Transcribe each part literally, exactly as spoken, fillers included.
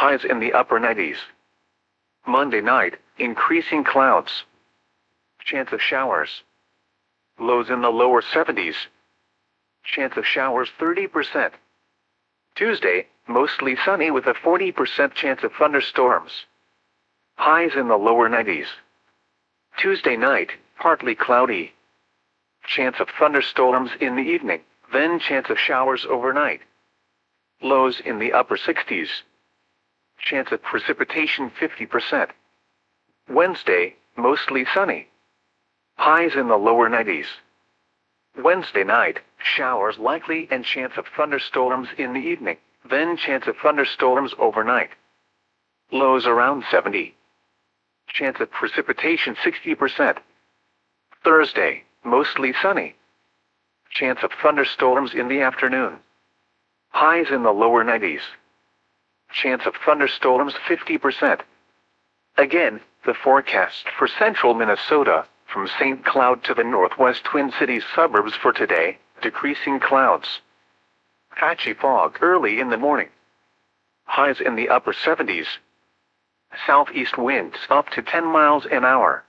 highs in the upper nineties. Monday night, increasing clouds. Chance of showers. Lows in the lower seventies. Chance of showers thirty percent. Tuesday, mostly sunny with a forty percent chance of thunderstorms. Highs in the lower nineties. Tuesday night, partly cloudy. Chance of thunderstorms in the evening, then chance of showers overnight. Lows in the upper sixties. Chance of precipitation fifty percent. Wednesday, mostly sunny. Highs in the lower nineties. Wednesday night, showers likely and chance of thunderstorms in the evening, then chance of thunderstorms overnight. Lows around seventy. Chance of precipitation sixty percent. Thursday, mostly sunny. Chance of thunderstorms in the afternoon. Highs in the lower nineties. Chance of thunderstorms fifty percent. Again, the forecast for central Minnesota, from Saint Cloud to the northwest Twin Cities suburbs for today, decreasing clouds. Patchy fog early in the morning. Highs in the upper seventies. Southeast winds up to ten miles an hour.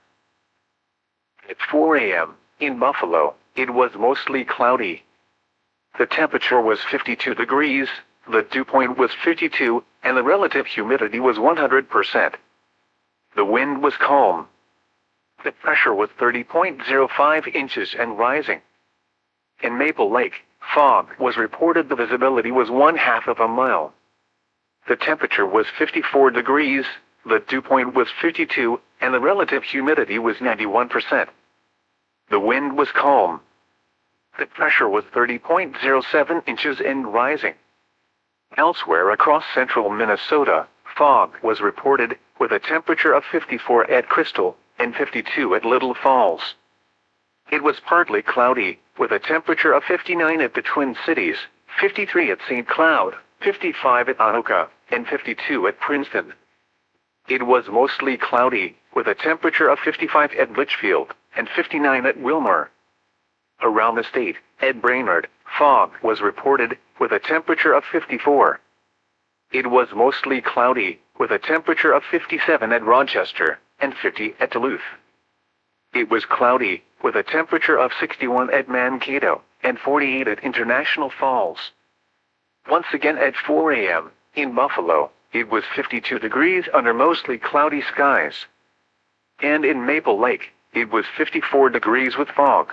At four a m, in Buffalo, it was mostly cloudy. The temperature was fifty-two degrees, the dew point was fifty-two, and the relative humidity was one hundred percent. The wind was calm. The pressure was thirty point zero five inches and rising. In Maple Lake, fog was reported. The visibility was one half of a mile. The temperature was fifty-four degrees, the dew point was fifty-two, and the relative humidity was ninety-one percent. The wind was calm. The pressure was thirty point zero seven inches and rising. Elsewhere across central Minnesota, fog was reported, with a temperature of fifty-four at Crystal and fifty-two at Little Falls. It was partly cloudy, with a temperature of fifty-nine at the Twin Cities, fifty-three at Saint Cloud, fifty-five at Anoka, and fifty-two at Princeton. It was mostly cloudy, with a temperature of fifty-five at Litchfield, and fifty-nine at Wilmer. Around the state, at Brainerd, fog was reported, with a temperature of fifty-four. It was mostly cloudy, with a temperature of fifty-seven at Rochester, and fifty at Duluth. It was cloudy, with a temperature of sixty-one at Mankato, and forty-eight at International Falls. Once again at four a m, in Buffalo, it was fifty-two degrees under mostly cloudy skies. And in Maple Lake, it was fifty-four degrees with fog.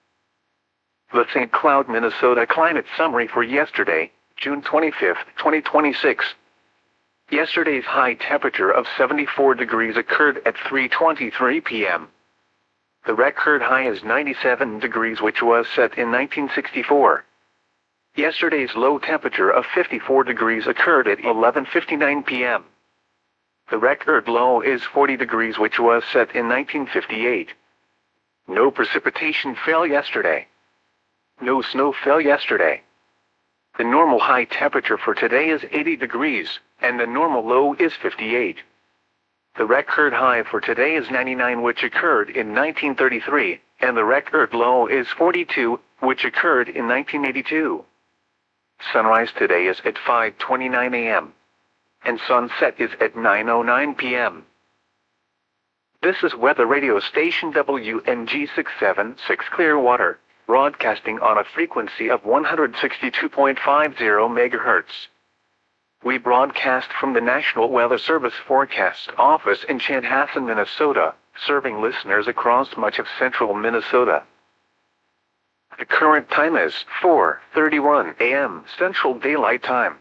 The Saint Cloud, Minnesota climate summary for yesterday, June twenty-fifth, twenty twenty-six. Yesterday's high temperature of seventy-four degrees occurred at three twenty-three p m The record high is ninety-seven degrees, which was set in nineteen sixty-four. Yesterday's low temperature of fifty-four degrees occurred at eleven fifty-nine p m The record low is forty degrees, which was set in nineteen fifty-eight. No precipitation fell yesterday. No snow fell yesterday. The normal high temperature for today is eighty degrees, and the normal low is fifty-eight. The record high for today is ninety-nine, which occurred in nineteen thirty-three, and the record low is forty-two, which occurred in nineteen eighty-two. Sunrise today is at five twenty-nine a m, and sunset is at nine oh nine p m This is weather radio station W N G six seventy-six Clearwater, broadcasting on a frequency of one hundred sixty-two point five zero megahertz. We broadcast from the National Weather Service Forecast Office in Chanhassen, Minnesota, serving listeners across much of central Minnesota. The current time is four thirty-one a m Central Daylight Time.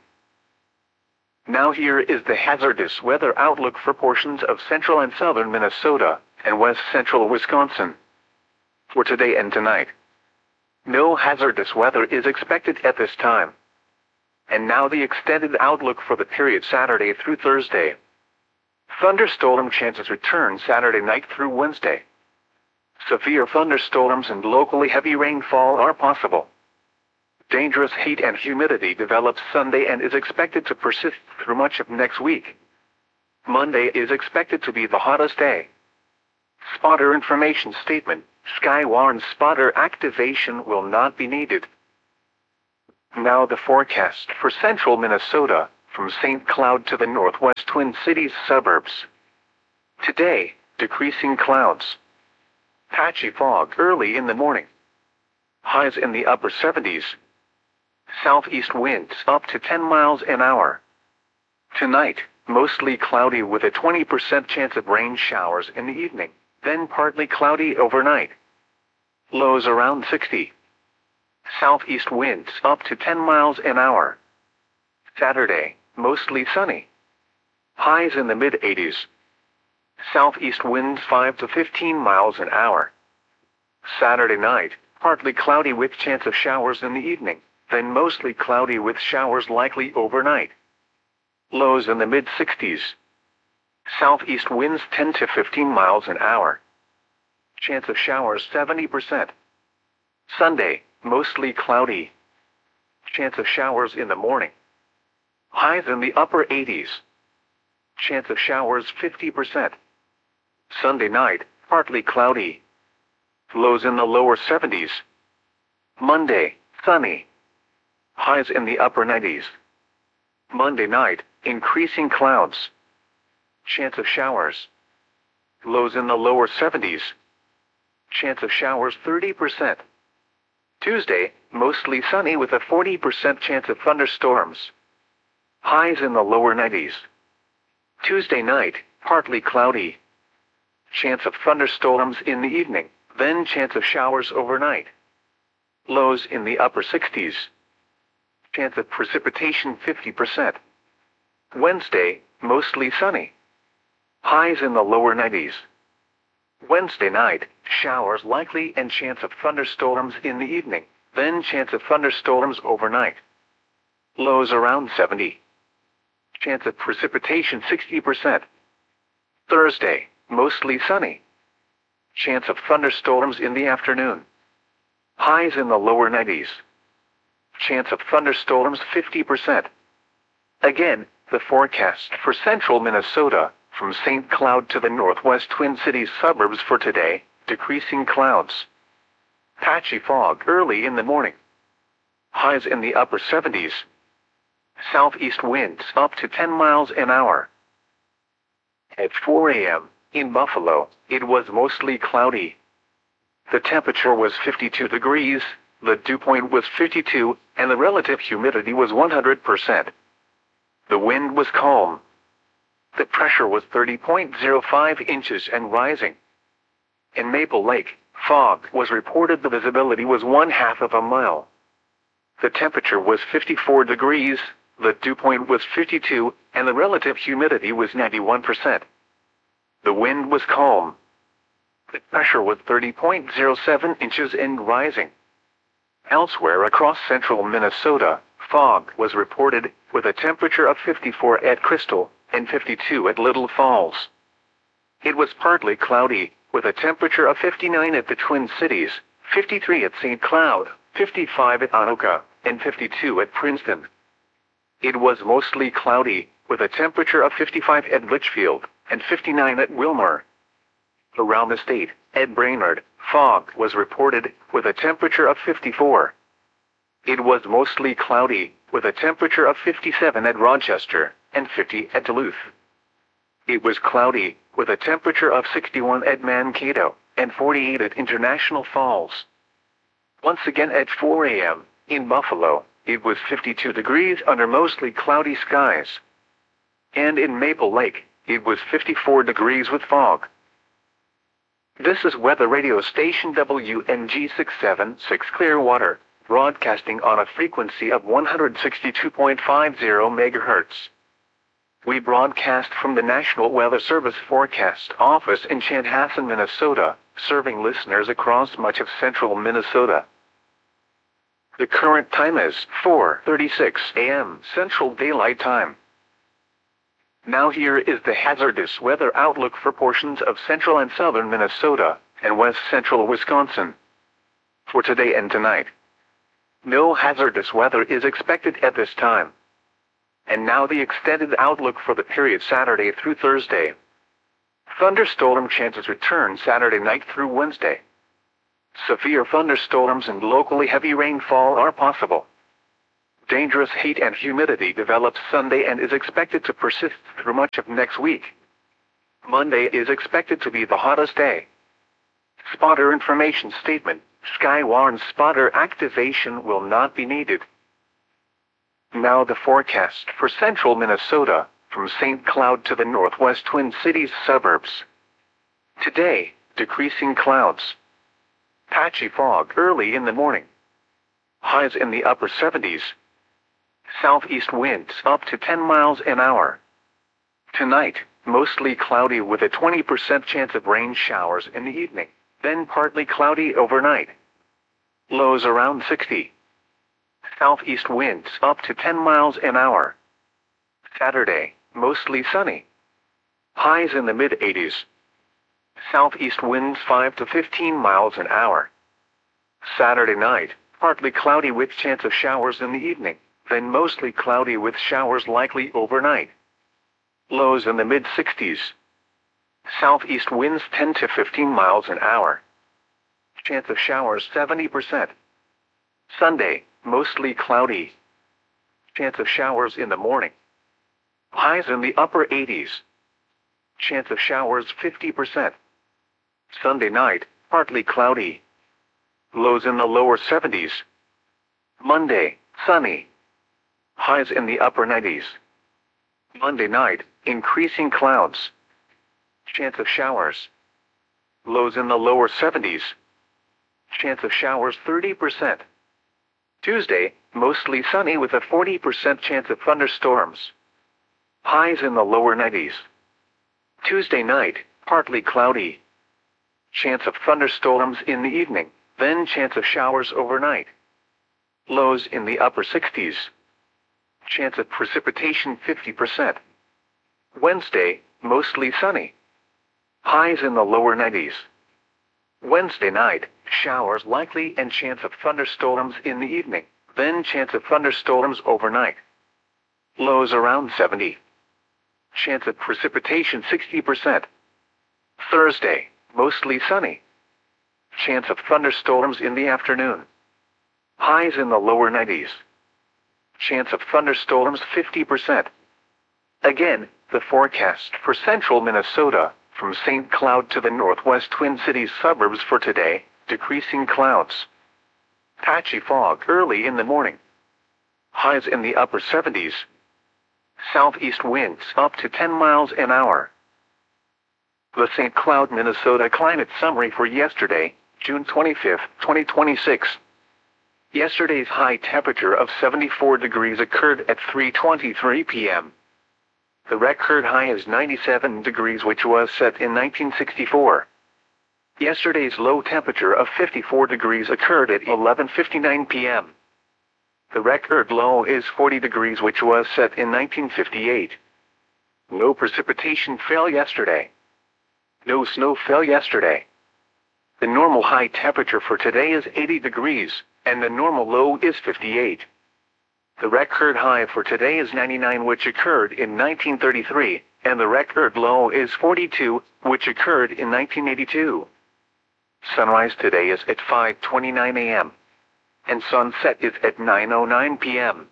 Now here is the hazardous weather outlook for portions of central and southern Minnesota and west central Wisconsin. For today and tonight, no hazardous weather is expected at this time. And now the extended outlook for the period Saturday through Thursday. Thunderstorm chances return Saturday night through Wednesday. Severe thunderstorms and locally heavy rainfall are possible. Dangerous heat and humidity develops Sunday and is expected to persist through much of next week. Monday is expected to be the hottest day. Spotter information statement: Skywarn spotter activation will not be needed. Now the forecast for central Minnesota, from Saint Cloud to the northwest Twin Cities suburbs. Today, decreasing clouds. Patchy fog early in the morning. Highs in the upper seventies. Southeast winds up to ten miles an hour. Tonight, mostly cloudy with a twenty percent chance of rain showers in the evening, then partly cloudy overnight. Lows around sixty. Southeast winds up to ten miles an hour. Saturday, mostly sunny. Highs in the mid-eighties. Southeast winds five to fifteen miles an hour. Saturday night, partly cloudy with chance of showers in the evening, then mostly cloudy with showers likely overnight. Lows in the mid-sixties. Southeast winds ten to fifteen miles an hour. Chance of showers seventy percent. Sunday, mostly cloudy. Chance of showers in the morning. Highs in the upper eighties. Chance of showers fifty percent. Sunday night, partly cloudy. Lows in the lower seventies. Monday, sunny. Highs in the upper nineties. Monday night, increasing clouds. Chance of showers. Lows in the lower seventies. Chance of showers thirty percent. Tuesday, mostly sunny with a forty percent chance of thunderstorms. Highs in the lower nineties. Tuesday night, partly cloudy. Chance of thunderstorms in the evening, then chance of showers overnight. Lows in the upper sixties. Chance of precipitation fifty percent. Wednesday, mostly sunny. Highs in the lower nineties. Wednesday night, showers likely and chance of thunderstorms in the evening, then chance of thunderstorms overnight. Lows around seventy. Chance of precipitation sixty percent. Thursday, mostly sunny. Chance of thunderstorms in the afternoon. Highs in the lower nineties. Chance of thunderstorms fifty percent. Again, the forecast for central Minnesota, from Saint Cloud to the northwest Twin Cities suburbs for today, decreasing clouds. Patchy fog early in the morning. Highs in the upper seventies. Southeast winds up to ten miles an hour. At four a m, in Buffalo, it was mostly cloudy. The temperature was fifty-two degrees, the dew point was fifty-two, and the relative humidity was one hundred percent. The wind was calm. The pressure was thirty point zero five inches and rising. In Maple Lake, fog was reported. The visibility was one half of a mile. The temperature was fifty-four degrees, the dew point was fifty-two, and the relative humidity was ninety-one percent. The wind was calm. The pressure was thirty point zero seven inches and rising. Elsewhere across central Minnesota, fog was reported, with a temperature of fifty-four at Crystal and fifty-two at Little Falls. It was partly cloudy, with a temperature of fifty-nine at the Twin Cities, fifty-three at Saint Cloud, fifty-five at Anoka, and fifty-two at Princeton. It was mostly cloudy, with a temperature of fifty-five at Litchfield, and fifty-nine at Wilmer. Around the state, at Brainerd, fog was reported, with a temperature of fifty-four. It was mostly cloudy, with a temperature of fifty-seven at Rochester, and fifty at Duluth. It was cloudy, with a temperature of sixty-one at Mankato, and forty-eight at International Falls. Once again at four a m, in Buffalo, it was fifty-two degrees under mostly cloudy skies. And in Maple Lake, it was fifty-four degrees with fog. This is weather radio station W N G six seven six Clearwater, broadcasting on a frequency of one hundred sixty-two point five zero megahertz. We broadcast from the National Weather Service Forecast Office in Chanhassen, Minnesota, serving listeners across much of central Minnesota. The current time is four thirty-six a m Central Daylight Time. Now here is the hazardous weather outlook for portions of central and southern Minnesota, and west central Wisconsin. For today and tonight, no hazardous weather is expected at this time. And now the extended outlook for the period Saturday through Thursday. Thunderstorm chances return Saturday night through Wednesday. Severe thunderstorms and locally heavy rainfall are possible. Dangerous heat and humidity develops Sunday and is expected to persist through much of next week. Monday is expected to be the hottest day. Spotter information statement. Sky warns spotter activation will not be needed. Now the forecast for central Minnesota, from Saint Cloud to the northwest Twin Cities suburbs. Today, decreasing clouds. Patchy fog early in the morning. Highs in the upper seventies. Southeast winds up to ten miles an hour. Tonight, mostly cloudy with a twenty percent chance of rain showers in the evening, then partly cloudy overnight. Lows around sixty. Southeast winds up to ten miles an hour. Saturday, mostly sunny. Highs in the mid eighties. Southeast winds five to fifteen miles an hour. Saturday night, partly cloudy with chance of showers in the evening, then mostly cloudy with showers likely overnight. Lows in the mid sixties. Southeast winds ten to fifteen miles an hour. Chance of showers seventy percent. Sunday, mostly cloudy. Chance of showers in the morning. Highs in the upper eighties. Chance of showers fifty percent. Sunday night, partly cloudy. Lows in the lower seventies. Monday, sunny. Highs in the upper nineties. Monday night, increasing clouds. Chance of showers. Lows in the lower seventies. Chance of showers thirty percent. Tuesday, mostly sunny with a forty percent chance of thunderstorms. Highs in the lower nineties. Tuesday night, partly cloudy. Chance of thunderstorms in the evening, then chance of showers overnight. Lows in the upper sixties. Chance of precipitation fifty percent. Wednesday, mostly sunny. Highs in the lower nineties. Wednesday night, showers likely and chance of thunderstorms in the evening, then chance of thunderstorms overnight. Lows around seventy. Chance of precipitation sixty percent. Thursday, mostly sunny. Chance of thunderstorms in the afternoon. Highs in the lower nineties. Chance of thunderstorms fifty percent. Again, the forecast for central Minnesota, from Saint Cloud to the northwest Twin Cities suburbs for today, decreasing clouds. Patchy fog early in the morning. Highs in the upper seventies. Southeast winds up to ten miles an hour. The Saint Cloud, Minnesota climate summary for yesterday, June twenty-fifth, twenty twenty-six. Yesterday's high temperature of seventy-four degrees occurred at three twenty-three p m The record high is ninety-seven degrees, which was set in nineteen sixty-four. Yesterday's low temperature of fifty-four degrees occurred at eleven fifty-nine p m The record low is forty degrees, which was set in nineteen fifty-eight. No precipitation fell yesterday. No snow fell yesterday. The normal high temperature for today is eighty degrees, and the normal low is fifty-eight. The record high for today is ninety-nine, which occurred in nineteen thirty-three, and the record low is forty-two, which occurred in nineteen eighty-two. Sunrise today is at five twenty-nine a m, and sunset is at nine oh nine p m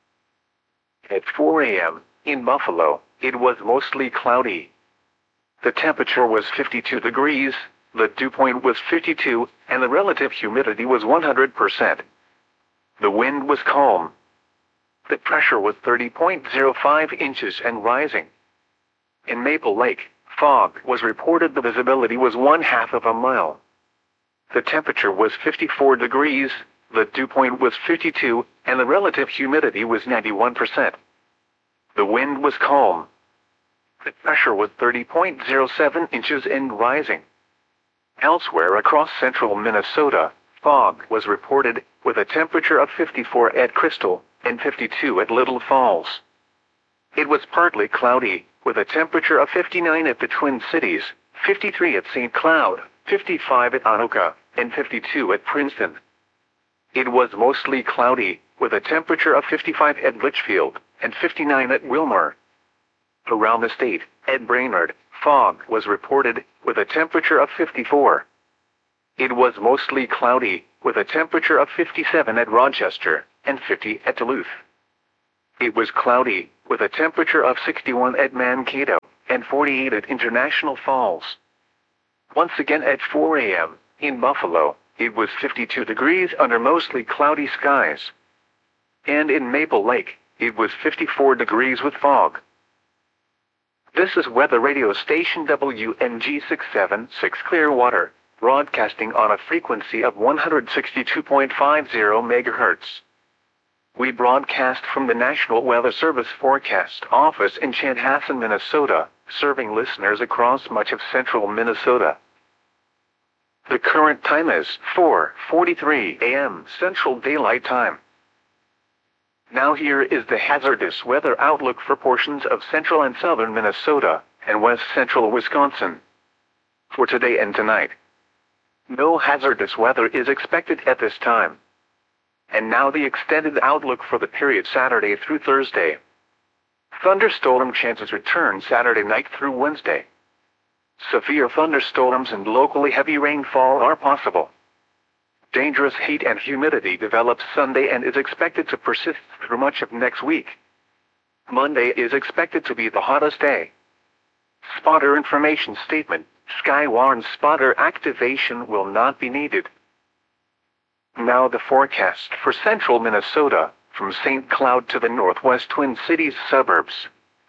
At four a m, in Buffalo, it was mostly cloudy. The temperature was fifty-two degrees, the dew point was fifty-two, and the relative humidity was one hundred percent. The wind was calm. The pressure was thirty point zero five inches and rising. In Maple Lake, fog was reported. The visibility was one half of a mile. The temperature was fifty-four degrees, the dew point was fifty-two, and the relative humidity was ninety-one percent. The wind was calm. The pressure was thirty point zero seven inches and rising. Elsewhere across central Minnesota, fog was reported, with a temperature of fifty-four at Crystal and fifty-two at Little Falls. It was partly cloudy, with a temperature of fifty-nine at the Twin Cities, fifty-three at Saint Cloud, fifty-five at Anoka, and fifty-two at Princeton. It was mostly cloudy, with a temperature of fifty-five at Litchfield, and fifty-nine at Wilmer. Around the state, at Brainerd, fog was reported, with a temperature of fifty-four. It was mostly cloudy, with a temperature of fifty-seven at Rochester, and fifty at Duluth. It was cloudy, with a temperature of sixty-one at Mankato and forty-eight at International Falls. Once again at four A M, in Buffalo, it was fifty-two degrees under mostly cloudy skies. And in Maple Lake, it was fifty-four degrees with fog. This is weather radio station W N G six seven six Clearwater, broadcasting on a frequency of one hundred sixty-two point five zero megahertz. We broadcast from the National Weather Service Forecast Office in Chanhassen, Minnesota, serving listeners across much of central Minnesota. The current time is four forty-three A M Central Daylight Time. Now here is the hazardous weather outlook for portions of central and southern Minnesota and west central Wisconsin. For today and tonight, no hazardous weather is expected at this time. And now the extended outlook for the period Saturday through Thursday. Thunderstorm chances return Saturday night through Wednesday. Severe thunderstorms and locally heavy rainfall are possible. Dangerous heat and humidity develops Sunday and is expected to persist through much of next week. Monday is expected to be the hottest day. Spotter information statement: Skywarn spotter activation will not be needed. Now the forecast for central Minnesota, from Saint Cloud to the northwest Twin Cities suburbs.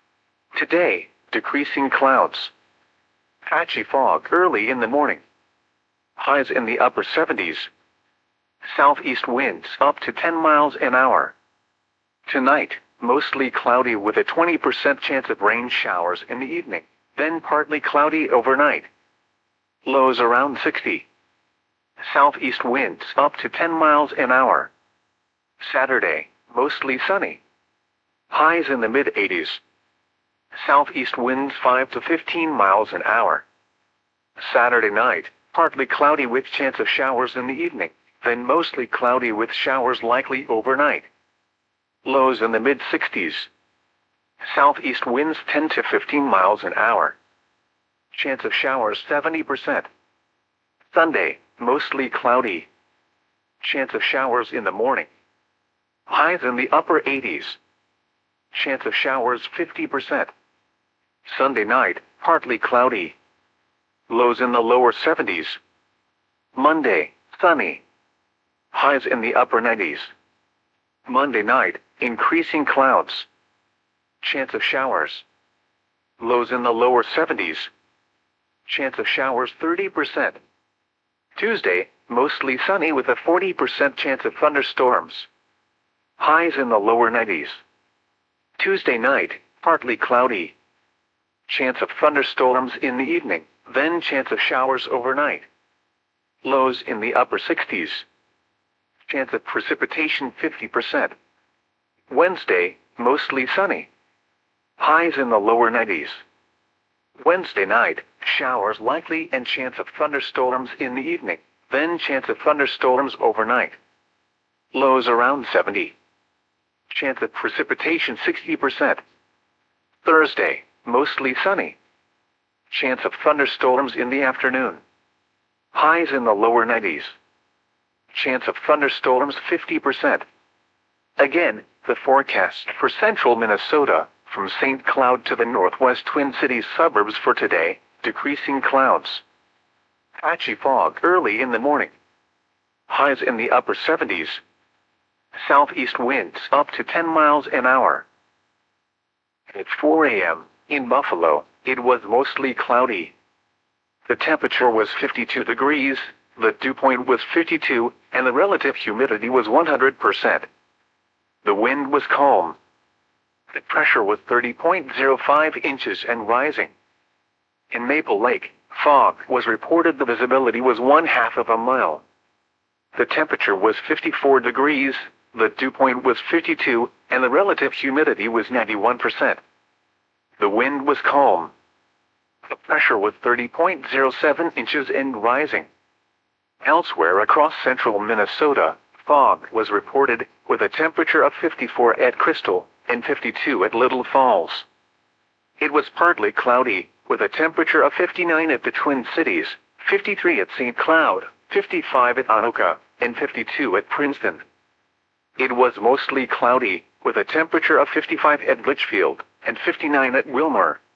Today, decreasing clouds. Patchy fog early in the morning. Highs in the upper seventies. Southeast winds up to ten miles an hour. Tonight, mostly cloudy with a twenty percent chance of rain showers in the evening, then partly cloudy overnight. Lows around sixty. Southeast winds up to ten miles an hour. Saturday, mostly sunny. Highs in the mid eighties. Southeast winds five to fifteen miles an hour. Saturday night, partly cloudy with chance of showers in the evening, then mostly cloudy with showers likely overnight. Lows in the mid sixties. Southeast winds ten to fifteen miles an hour. Chance of showers seventy percent. Sunday, mostly cloudy. Chance of showers in the morning. Highs in the upper eighties. Chance of showers fifty percent. Sunday night, partly cloudy. Lows in the lower seventies. Monday, sunny. Highs in the upper nineties. Monday night, increasing clouds. Chance of showers. Lows in the lower seventies. Chance of showers thirty percent. Tuesday, mostly sunny with a forty percent chance of thunderstorms. Highs in the lower nineties. Tuesday night, partly cloudy. Chance of thunderstorms in the evening, then chance of showers overnight. Lows in the upper sixties. Chance of precipitation fifty percent. Wednesday, mostly sunny. Highs in the lower nineties. Wednesday night, showers likely and chance of thunderstorms in the evening, then chance of thunderstorms overnight. Lows around seventy. Chance of precipitation sixty percent. Thursday, mostly sunny. Chance of thunderstorms in the afternoon. Highs in the lower nineties. Chance of thunderstorms fifty percent. Again, the forecast for central Minnesota, from Saint Cloud to the northwest Twin Cities suburbs for today, decreasing clouds. Patchy fog early in the morning. Highs in the upper seventies. Southeast winds up to ten miles an hour. At four A M, in Buffalo, it was mostly cloudy. The temperature was fifty-two degrees, the dew point was fifty-two, and the relative humidity was one hundred percent. The wind was calm. The pressure was thirty point zero five inches and rising. In Maple Lake, fog was reported. The visibility was one half of a mile. The temperature was fifty-four degrees, the dew point was fifty-two, and the relative humidity was ninety-one percent. The wind was calm. The pressure was thirty point zero seven inches and rising. Elsewhere across central Minnesota, fog was reported, with a temperature of fifty-four at Crystal and fifty-two at Little Falls. It was partly cloudy, with a temperature of fifty-nine at the Twin Cities, fifty-three at Saint Cloud, fifty-five at Anoka, and fifty-two at Princeton. It was mostly cloudy, with a temperature of fifty-five at Litchfield and fifty-nine at Wilmore.